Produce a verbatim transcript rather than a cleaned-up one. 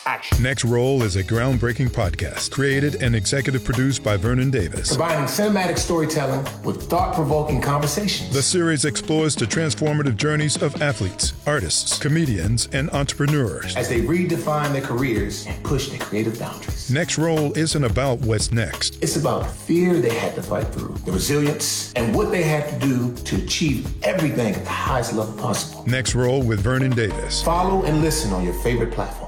action. Next Roll is a groundbreaking podcast created and executive produced by Vernon Davis. Combining cinematic storytelling with thought-provoking conversations. The series explores the transformative journeys of athletes, artists, comedians, and entrepreneurs as they redefine their careers and push their creative boundaries. Next Roll isn't about what's next. It's about the fear they had to fight through, the resilience, and what they had to do to achieve everything at the highest level possible. Next Roll with Vernon Davis. Follow and listen on your favorite platform.